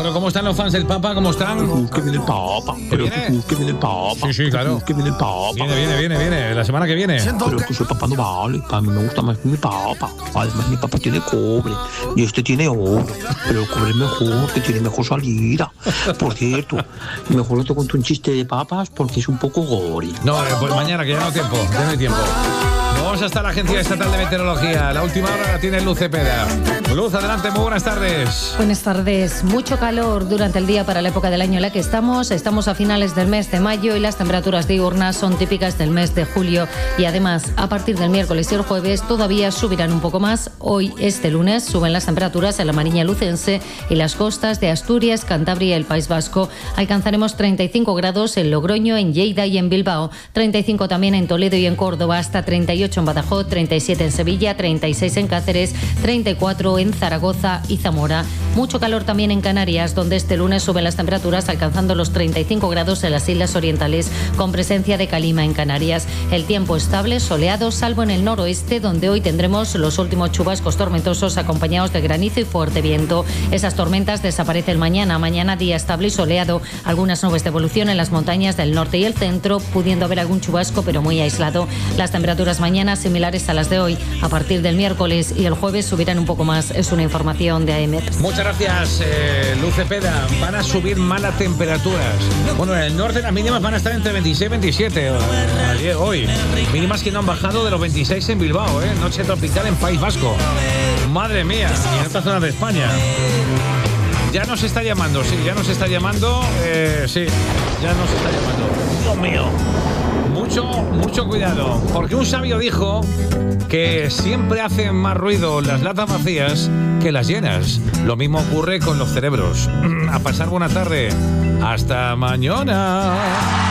Claro, ¿cómo están los fans del Papa? ¿Cómo están? Que viene el Papa. Pero que viene el Papa. Sí, claro. Que viene el Papa. Viene. La semana que viene. Pero que soy Papa no vale. A mí me gusta más mi Papa. Además, mi Papa tiene cobre. Y este tiene oro. Pero el cobre es mejor, que tiene mejor salida. Por cierto, mejor no te cuento un chiste de papas porque es un poco gore. No, pues mañana, que ya no hay tiempo. Ya no hay tiempo. Vamos hasta la Agencia Estatal de Meteorología. La última hora la tiene Luz Cepeda. Luz, adelante, muy buenas tardes. Buenas tardes. Mucho calor durante el día para la época del año en la que estamos. Estamos a finales del mes de mayo y las temperaturas diurnas son típicas del mes de julio. Y además, a partir del miércoles y el jueves todavía subirán un poco más. Hoy, este lunes, suben las temperaturas en la Mariña Lucense y las costas de Asturias, Cantabria y el País Vasco. Alcanzaremos 35 grados en Logroño, en Lleida y en Bilbao. 35 también en Toledo y en Córdoba, hasta 38 en Badajoz, 37 en Sevilla, 36 en Cáceres, 34 en Zaragoza y Zamora. Mucho calor también en Canarias, donde este lunes suben las temperaturas alcanzando los 35 grados en las Islas Orientales, con presencia de calima en Canarias. El tiempo estable, soleado, salvo en el noroeste, donde hoy tendremos los últimos chubascos tormentosos acompañados de granizo y fuerte viento. Esas tormentas desaparecen mañana. Mañana día estable y soleado. Algunas nubes de evolución en las montañas del norte y el centro, pudiendo haber algún chubasco, pero muy aislado. Las temperaturas mañana similares a las de hoy. A partir del miércoles y el jueves subirán un poco más. Es una información de AEMET. Muchas gracias, Luz Cepeda. Van a subir malas temperaturas. Bueno, en el norte las mínimas van a estar entre 26 y 27 hoy. Mínimas que no han bajado de los 26 en Bilbao, noche tropical en País Vasco. Madre mía, y en otras zonas de España. Ya nos está llamando, sí, ya nos está llamando. Dios mío. Mucho cuidado, porque un sabio dijo que siempre hacen más ruido las latas vacías que las llenas. Lo mismo ocurre con los cerebros. A pasar buena tarde. Hasta mañana.